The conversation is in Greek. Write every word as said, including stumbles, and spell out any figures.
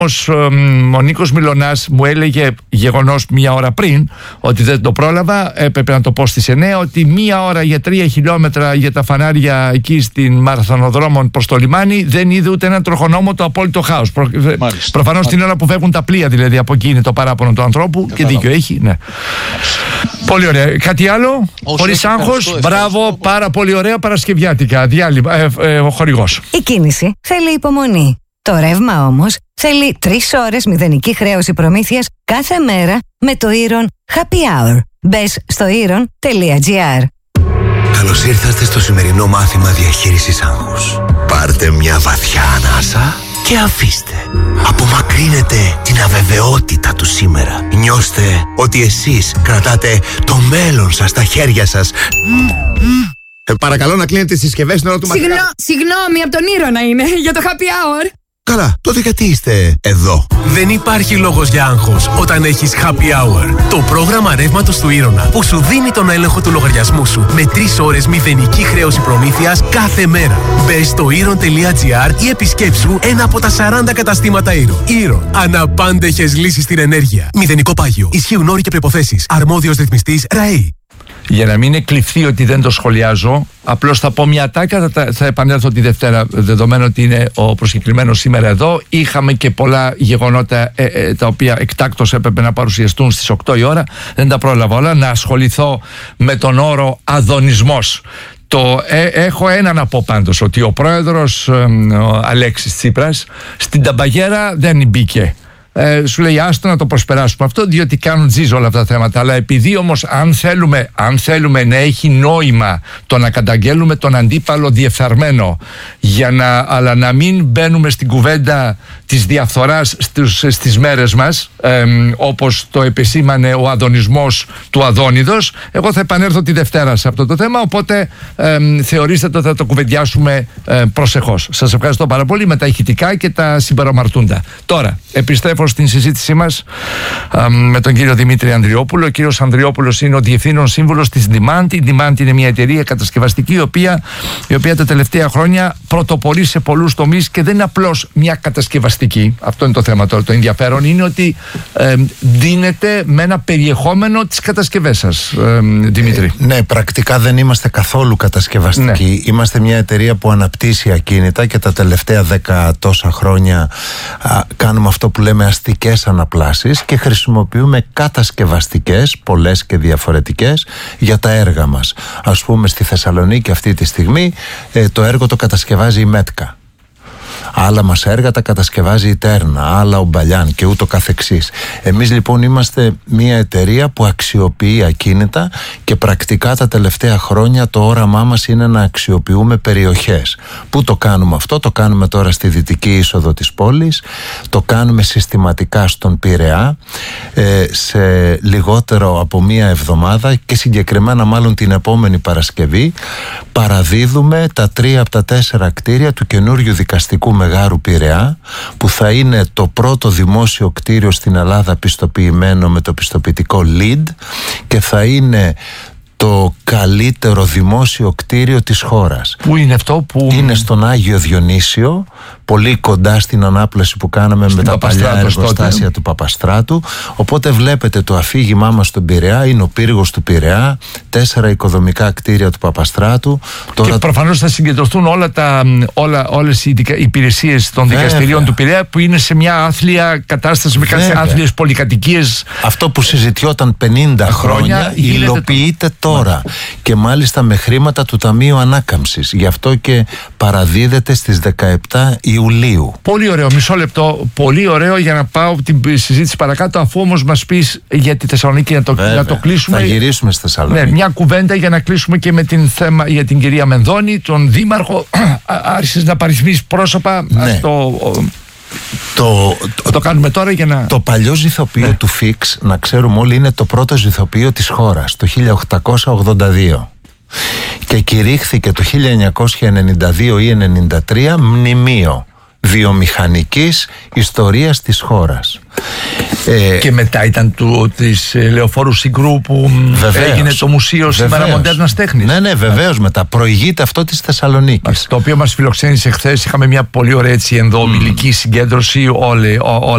Ο Νίκος Μιλωνάς μου έλεγε γεγονός μία ώρα πριν ότι δεν το πρόλαβα, έπρεπε να το πω στις εννιά, ότι μία ώρα για τρία χιλιόμετρα για τα φανάρια εκεί στην Μαραθωνοδρόμων προς το λιμάνι δεν είδε ούτε ένα τροχονόμο, το απόλυτο χάος. Προ... Προφανώς την ώρα που φεύγουν τα πλοία, δηλαδή από εκεί είναι το παράπονο του ανθρώπου. Και δίκιο έχει, ναι. Πολύ ωραία. Κάτι άλλο, χωρίς άγχος. Μπράβο, πάρα πολύ ωραία παρασκευιάτικα. Διάλειμμα, ε, ε, ο χορηγός. Η κίνηση θέλει υπομονή. Το ρεύμα όμως θέλει τρεις ώρες μηδενική χρέωση προμήθειας κάθε μέρα με το Iron Happy Hour. Μπες στο iron τελεία gr. Καλώς ήρθατε στο σημερινό μάθημα διαχείρισης άγχους. Πάρτε μια βαθιά ανάσα και αφήστε. Απομακρύνετε την αβεβαιότητα του σήμερα. Νιώστε ότι εσείς κρατάτε το μέλλον σας στα χέρια σας. Ε, παρακαλώ να κλείνετε τις συσκευές στην ώρα του μαθήματος. Συγγνώ, συγγνώμη, από τον Ήρωνα είναι, για το Happy Hour. Καλά, τότε γιατί είστε εδώ? Δεν υπάρχει λόγος για άγχος όταν έχεις Happy Hour. Το πρόγραμμα ρεύματος του Ήρωνα που σου δίνει τον έλεγχο του λογαριασμού σου με τρεις ώρες μηδενική χρέωση προμήθειας κάθε μέρα. Μπες στο iron τελεία gr ή επισκέψου ένα από τα σαράντα καταστήματα Iron. Iron. Αναπάντεχες λύσεις στην ενέργεια. Μηδενικό πάγιο. Ισχύουν όροι και προϋποθέσεις. Αρμόδιος ρυθμιστής ΡΑΕΗ. Για να μην εκλειφθεί ότι δεν το σχολιάζω, απλώς θα πω μια τάκα, θα, θα επανέλθω τη Δευτέρα, δεδομένου ότι είναι ο προσκεκλημένος σήμερα εδώ. Είχαμε και πολλά γεγονότα ε, ε, τα οποία εκτάκτως έπρεπε να παρουσιαστούν στις οκτώ η ώρα. Δεν τα πρόλαβα όλα. Να ασχοληθώ με τον όρο αδωνισμός. Το, ε, έχω ένα να πω πάντως, ότι ο πρόεδρος ε, ο Αλέξης Τσίπρας στην ταμπαγέρα δεν μπήκε. Ε, σου λέει άστο να το προσπεράσουμε αυτό, διότι κάνουν τζιζ όλα αυτά τα θέματα. Αλλά επειδή όμως αν θέλουμε, αν θέλουμε να έχει νόημα το να καταγγέλουμε τον αντίπαλο διεφθαρμένο, για να, αλλά να μην μπαίνουμε στην κουβέντα της διαφθοράς στους, στις μέρες μας, ε, όπως το επεσήμανε ο αδωνισμός του Αδόνιδος, εγώ θα επανέλθω τη Δευτέρα σε αυτό το θέμα. Οπότε ε, θεωρήστε ότι θα το κουβεντιάσουμε ε, προσεχώς. Σας ευχαριστώ πάρα πολύ με τα ηχητικά και τα συμπαρομαρτούντα. Τώρα επιστρέφω στην συζήτησή μας α, με τον κύριο Δημήτρη Ανδριόπουλο. Ο κύριος Ανδριόπουλος είναι ο διευθύνων σύμβουλος της Demand. Η Demand είναι μια εταιρεία κατασκευαστική η οποία, η οποία τα τελευταία χρόνια πρωτοπορεί σε πολλούς τομείς και δεν είναι απλώς μια κατασκευαστική. Αυτό είναι το θέμα τώρα. Το ενδιαφέρον είναι ότι ε, δίνεται με ένα περιεχόμενο τις κατασκευές σας, ε, Δημήτρη. Ε, ναι, πρακτικά δεν είμαστε καθόλου κατασκευαστικοί. Ναι. Είμαστε μια εταιρεία που αναπτύσσει ακίνητα και τα τελευταία δέκα τόσα χρόνια α, κάνουμε αυτό που λέμε αστικές αναπλάσεις και χρησιμοποιούμε κατασκευαστικές, πολλές και διαφορετικές, για τα έργα μας. Ας πούμε στη Θεσσαλονίκη αυτή τη στιγμή ε, το έργο το κατασκευάζει η Μέτκα. Άλλα μας έργα τα κατασκευάζει η Τέρνα, άλλα ο Μπαλιάν και ούτω καθεξής. Εμείς λοιπόν είμαστε μια εταιρεία που αξιοποιεί ακίνητα και πρακτικά τα τελευταία χρόνια το όραμά μας είναι να αξιοποιούμε περιοχές. Πού το κάνουμε αυτό? Το κάνουμε τώρα στη δυτική είσοδο της πόλης, το κάνουμε συστηματικά στον Πειραιά, ε, σε λιγότερο από μία εβδομάδα και συγκεκριμένα μάλλον την επόμενη Παρασκευή παραδίδουμε τα τρία από τα τέσσερα κτίρια του καινούριου δικαστικού Μεγάρου Πειραιά, που θα είναι το πρώτο δημόσιο κτίριο στην Ελλάδα πιστοποιημένο με το πιστοποιητικό λιντ και θα είναι το καλύτερο δημόσιο κτίριο της χώρας. Πού είναι αυτό? Που... Είναι στον Άγιο Διονύσιο, πολύ κοντά στην ανάπλαση που κάναμε στην με τα παλιά εργοστάσια τότε του Παπαστράτου. Οπότε βλέπετε το αφήγημά μας στον Πειραιά, είναι ο πύργος του Πειραιά, τέσσερα οικοδομικά κτίρια του Παπαστράτου. Τώρα... Και προφανώς θα συγκεντρωθούν όλα τα, όλα, όλες οι υπηρεσίες των Βέβαια. δικαστηρίων του Πειραιά, που είναι σε μια άθλια κατάσταση με κάποιες άθλιες πολυκατοικίες. Αυτό που συζητιόταν πενήντα χρόνια υλοποιείται το... τώρα και μάλιστα με χρήματα του Ταμείου Ανάκαμψης. Γι' αυτό και παραδίδεται στις δεκαεπτά Ιουλίου. Πολύ ωραίο, μισό λεπτό. Πολύ ωραίο για να πάω την συζήτηση παρακάτω, αφού όμως μας πεις για τη Θεσσαλονίκη να το, να το κλείσουμε. Θα γυρίσουμε στη Θεσσαλονίκη. Ναι, μια κουβέντα για να κλείσουμε και με την θέμα για την κυρία Μενδώνη, τον Δήμαρχο. Άρχισες να παριθμίσεις πρόσωπα. Ναι. Το, το, το, το κάνουμε τώρα για να... Το παλιό ζυθοποιείο ναι. του Φίξ, να ξέρουμε όλοι, είναι το πρώτο ζυθοποιείο της χώρας, το χίλια οκτακόσια ογδόντα δύο. Και κηρύχθηκε το χίλια εννιακόσια ενενήντα δύο ή ενενήντα τρία μνημείο βιομηχανικής ιστορίας της χώρας. Ε, και μετά ήταν του, της Λεωφόρου Συγκρού που βεβαίως, έγινε το Μουσείο σήμερα Μοντέρνας Τέχνης. Ναι, ναι, βεβαίως μετά. Προηγείται αυτό της Θεσσαλονίκης. Το οποίο μας φιλοξένησε χθες. Είχαμε μια πολύ ωραία έτσι ενδοομιλική mm. συγκέντρωση όλοι.